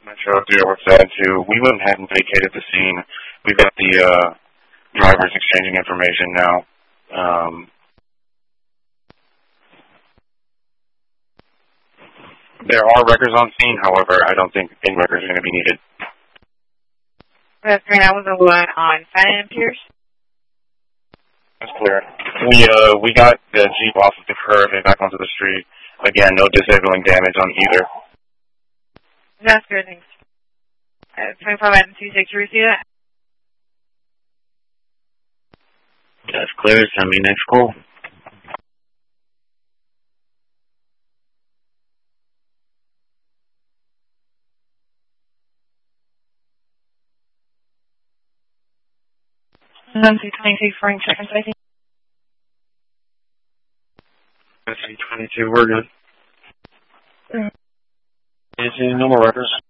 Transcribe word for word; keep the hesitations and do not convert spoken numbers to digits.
Metro three oh seven two. We went ahead and vacated the scene. We've got the uh, drivers exchanging information now. Um, there are records on scene, however, I don't think any records are going to be needed. That's great. That was a one on Fenton and Pierce. That's clear. We uh we got the Jeep off of the curb and back onto the street. Again, no disabling damage on either. That's good, thanks. Uh, twenty-five item two six, you receive that? That's clear. Send me next call. One two twenty-two, Frank, second safety. S C twenty-two, we're good. Mm-hmm. No more records.